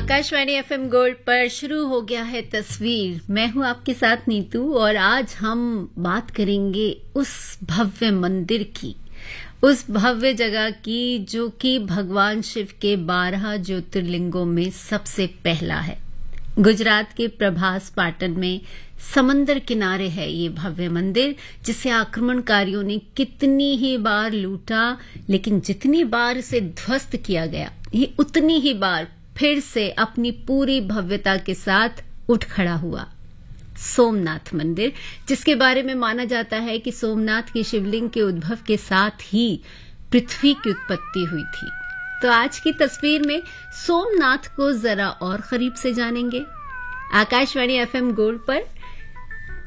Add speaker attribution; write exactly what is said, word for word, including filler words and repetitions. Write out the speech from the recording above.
Speaker 1: Akashvani FM gold पर शुरू हो गया है तस्वीर। मैं हूं आपके साथ नीतू और आज हम बात करेंगे उस भव्य मंदिर की, उस भव्य जगह की जो कि भगवान शिव के बारह ज्योतिर्लिंगों में सबसे पहला है। गुजरात के प्रभास पाटन में समंदर किनारे है ये भव्य मंदिर, जिसे आक्रमणकारियों ने कितनी ही बार लूटा, लेकिन जितनी बार इसे ध्वस्त किया गया, ये उतनी ही बार फिर से अपनी पूरी भव्यता के साथ उठ खड़ा हुआ। सोमनाथ मंदिर, जिसके बारे में माना जाता है कि सोमनाथ के शिवलिंग के उद्भव के साथ ही पृथ्वी की उत्पत्ति हुई थी। तो आज की तस्वीर में सोमनाथ को जरा और करीब से जानेंगे। आकाशवाणी एफएम गोल्ड पर